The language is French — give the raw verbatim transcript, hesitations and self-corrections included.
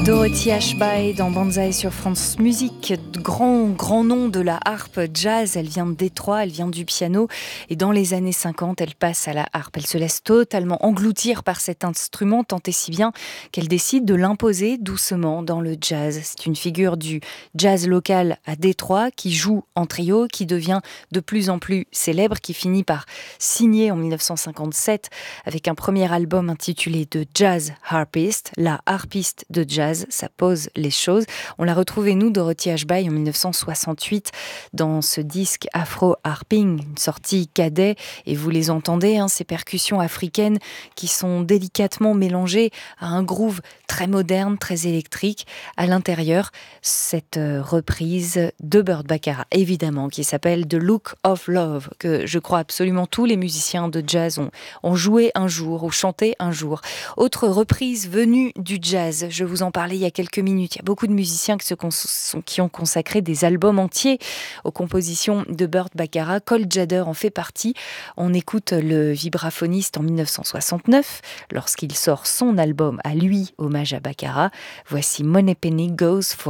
Dorothy Ashby dans Banzai sur France Musique, grand grand nom de la harpe jazz. Elle vient de Détroit, elle vient du piano et dans les années cinquante, elle passe à la harpe. Elle se laisse totalement engloutir par cet instrument, tant et si bien qu'elle décide de l'imposer doucement dans le jazz. C'est une figure du jazz local à Détroit qui joue en trio, qui devient de plus en plus célèbre, qui finit par signer en dix-neuf cent cinquante-sept avec un premier album intitulé The Jazz Harpist, la harpiste de jazz. Ça pose les choses. On l'a retrouvée, nous, Dorothy Ashby, en dix-neuf cent soixante-huit, dans ce disque Afro Harping, une sortie cadet, et vous les entendez, hein, ces percussions africaines qui sont délicatement mélangées à un groove très moderne, très électrique. À l'intérieur, cette reprise de Burt Bacharach, évidemment, qui s'appelle The Look of Love, que je crois absolument tous les musiciens de jazz ont, ont joué un jour, ou chanté un jour. Autre reprise venue du jazz, je vous en parlais il y a quelques minutes. Il y a beaucoup de musiciens qui, se cons- sont, qui ont consacré des albums entiers aux compositions de Burt Bacharach. Cole Jader en fait partie. On écoute le vibraphoniste en dix-neuf cent soixante-neuf, lorsqu'il sort son album à lui, hommage à Bacharach. Voici Money Penny Goes for